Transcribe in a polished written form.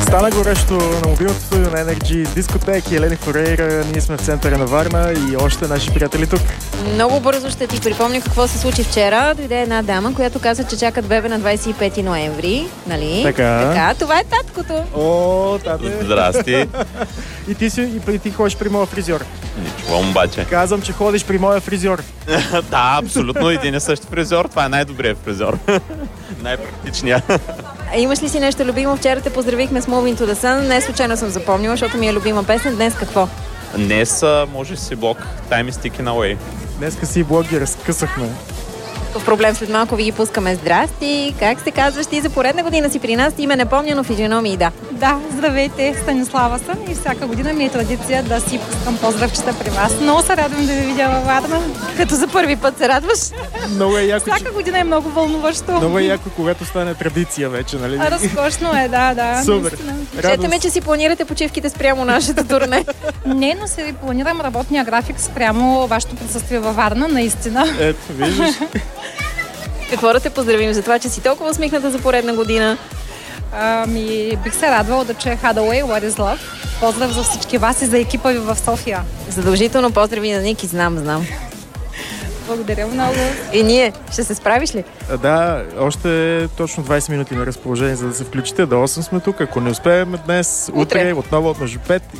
Стана горещо на мобилното студио на Energy, дискотеки, Елени Форейра, ние сме в центъра на Варна и още наши приятели тук. Много бързо ще ти припомня какво се случи вчера. Дойде една дама, която каза, че чакат бебе на 25 ноември, нали? Така, това е таткото. О, тате. Здрасти. И ти ходиш при моя фризьор. Не чувам обаче. Казвам, че ходиш при моя фризьор. Да, абсолютно един и същи фризьор. Това е най-добрият фризьор. Най-практичният. Имаш ли си нещо любимо? Вчера те поздравихме с Moving to the Sun. Не случайно съм запомнила, защото ми е любима песен. Днес какво? Днес може си блок Time is Ticking Away. Днеска си блог ги разкъсахме. В проблем след малко ви ги пускаме. Здрасти! Как се казваш ти? За поредна година си при нас. Име непомняно, физиономии, да. Да, здравейте, Станислава съм и всяка година ми е традиция да си пускам поздравчета при вас. Много се радвам да ви видя във Варна. Като за първи път се радваш. Много е яко, Всяка година е много вълнуващо. Много е яко, когато стане традиция вече, нали? Разкошно е, да. Супер. Чете ме, че си планирате почивките спрямо нашето турне. Не, но си планирам работния график спрямо вашето присъствие във Варна, наистина. Ето, виждаш. Какво да те поздравим за това, че си толкова усмихната за поредна година? Бих се радвала да чуя Hathaway, What is Love. Поздрав за всички вас и за екипа ви в София. Задължително поздрави на Ники, знам. Благодаря много. И ние, ще се справиш ли? Да, още точно 20 минути на разположение, за да се включите. До 8 сме тук. Ако не успеем днес, утре отново от между 5